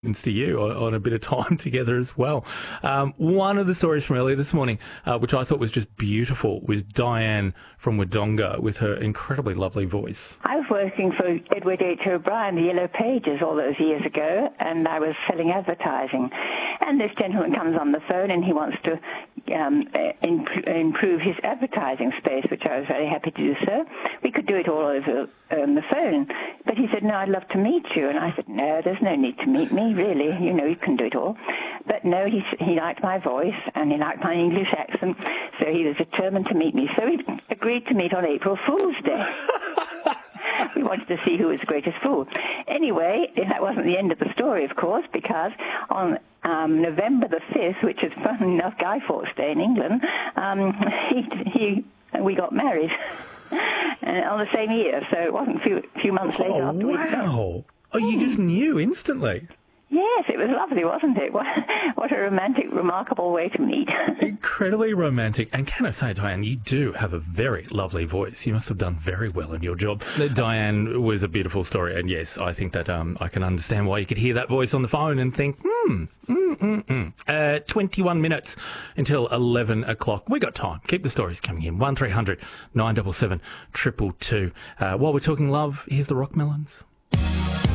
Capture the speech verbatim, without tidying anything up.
to you on, on a bit of time together as well. Um, one of the stories from earlier this morning, uh, which I thought was just beautiful, was Diane from Wodonga with her incredibly lovely voice. I was working for Edward H. O'Brien, the Yellow Pages, all those years ago, and I was selling advertising. And this gentleman comes on the phone and he wants to um, imp- improve his advertising space, which I was very happy to do so. We could do it all over um, the phone. But he said, no, I'd love to meet you. And I said, no, there's no need to meet me, really. You know, you can do it all. But no, he, he liked my voice and he liked my English accent, so he was determined to meet me. So he agreed to meet on April Fool's Day. We wanted to see who was the greatest fool. Anyway, that wasn't the end of the story, of course, because on um, November the fifth, which is, fun enough, Guy Fawkes Day in England, um, he, he, we got married uh, on the same year, so it wasn't a few, few months later. Oh, after we wow. Oh, you just knew instantly. Yes, it was lovely, wasn't it? What, what a romantic, remarkable way to meet. Incredibly romantic. And can I say, Diane, you do have a very lovely voice. You must have done very well in your job. Diane was a beautiful story. And yes, I think that um, I can understand why you could hear that voice on the phone and think, hmm, mm, mm, mm. Uh, twenty-one minutes until eleven o'clock. We got time. Keep the stories coming in. one three hundred nine seven seven two two two. Uh, while we're talking love, here's the Rockmelons.